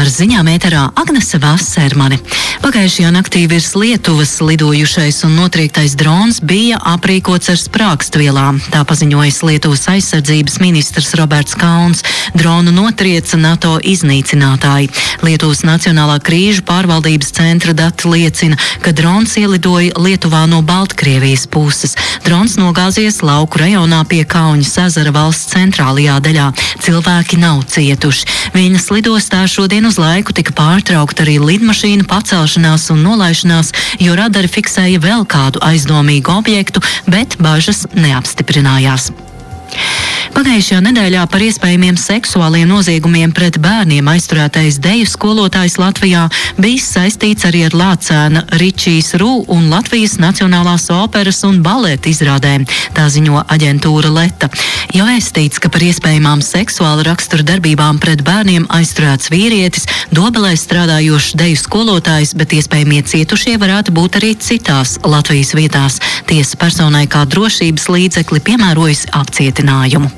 Ar ziņām ēterā Agnese Vassermane. Pagājušajā naktī virs Lietuvas lidojušais un notriektais drons bija aprīkots ar sprākstvielām. Tā paziņojas Lietuvas aizsardzības ministrs Roberts Kauns. Dronu notrieca NATO iznīcinātāji. Lietuvas Nacionālā krīžu pārvaldības centra dati liecina, ka drons ielidoja Lietuvā no Baltkrievijas puses. Drons nogāzies lauku rajonā pie Kauņas ezera valsts centrālajā daļā. Cilvēki nav cietuši. Viņas lidostā šodien uz laiku tika pārtraukta arī lidmašīnu pacelšanās un nolaišanās, jo radari fiksēja vēl kādu aizdomīgu objektu, bet bažas neapstiprinājās. Pagājušajā nedēļā par iespējamiem seksuāliem noziegumiem pret bērniem aizturētais deju skolotājs Latvijā bijis saistīts arī ar Lācēna Ričijs Rū un Latvijas Nacionālās operas un baleta izrādēm, tā ziņo aģentūra Leta. Jau vēstīts, ka par iespējamām seksuāla rakstura darbībām pret bērniem aizturēts vīrietis, Dobelē strādājošs deju skolotājs, bet iespējamie cietušie varētu būt arī citās Latvijas vietās. Tiesa personai kā drošības līdzekli piemērojas apcietinājumu.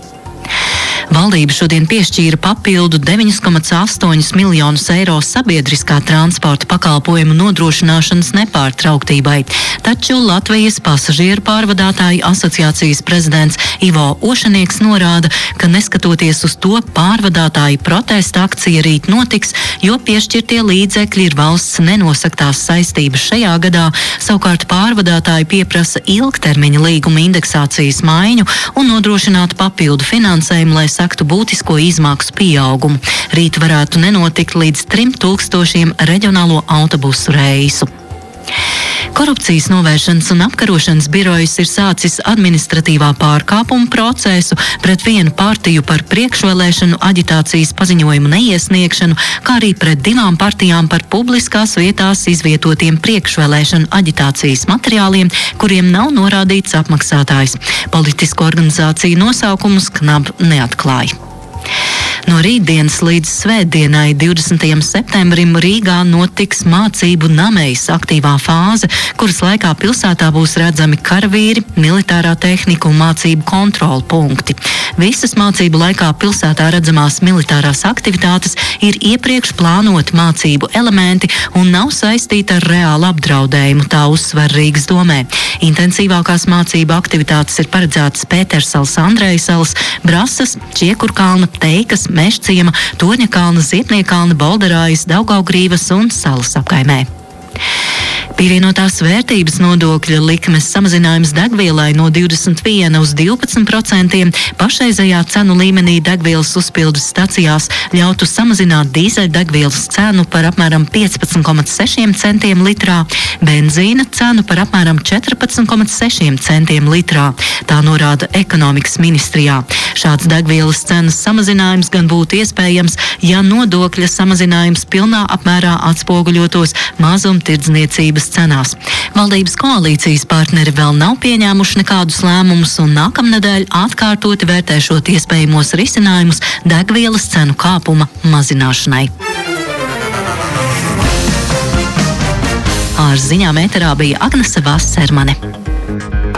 Valdība šodien piešķīra papildu 9,8 miljonus eiro sabiedriskā transporta pakalpojumu nodrošināšanas nepārtrauktībai. Taču Latvijas pasažieru pārvadātāju asociācijas prezidents Ivo Ošanieks norāda, ka neskatoties uz to, pārvadātāju protesta akcija rīt notiks, jo piešķirtie līdzekļi ir valsts nenosaktās saistības šajā gadā. Savukārt pārvadātāji pieprasa ilgtermiņa līguma indeksācijas maiņu un nodrošināt papildu finansējumu, lai saktu būtisko izmaksu pieaugumu. Rīt varētu nenotikt līdz 3000 reģionālo autobusu reisu. Korupcijas novēršanas un apkarošanas birojas ir sācis administratīvā pārkāpuma procesu pret vienu partiju par priekšvēlēšanu aģitācijas paziņojumu neiesniegšanu, kā arī pret 2 partijām par publiskās vietās izvietotiem priekšvēlēšanu aģitācijas materiāliem, kuriem nav norādīts apmaksātājs. Politisko organizāciju nosaukumus KNAB neatklāja. No rītdienas līdz svētdienai, 20. septembrim, Rīgā notiks mācību namejas aktīvā fāze, kuras laikā pilsētā būs redzami karavīri, militārā tehnika un mācību kontrolu punkti. Visas mācību laikā pilsētā redzamās militārās aktivitātes ir iepriekš plānoti mācību elementi un nav saistīti ar reālu apdraudējumu, tā uzsver Rīgas domē. Intensīvākās mācību aktivitātes ir paredzētas Pētersalas, Andrejsalas, Brasas, Čiekurkalna, Teikas, Mežciema, Torņakalna, Ziepniekalna, Bolderājas, Daugavgrīvas un Salas apkaimē. Pievienotās vērtības nodokļa likmes samazinājums degvielai no 21 uz 12%, pašreizējā cenu līmenī degvielas uzpildes stacijās ļautu samazināt dīzeļdegvielas cenu par apmēram 15,6 centiem litrā, benzīna cenu par apmēram 14,6 centiem litrā. Tā norāda ekonomikas ministrijā. Šāds degvielas cenas samazinājums gan būtu iespējams, ja nodokļa samazinājums pilnā apmērā atspoguļotos mazumtirdzniecības cenās. Valdības koalīcijas partneri vēl nav pieņēmuši nekādus lēmumus un nākamnedēļ atkārtoti vērtēšot iespējamos risinājumus degvielas cenu kāpuma mazināšanai. Ar ziņām ēterā bija Agnese Vassermane.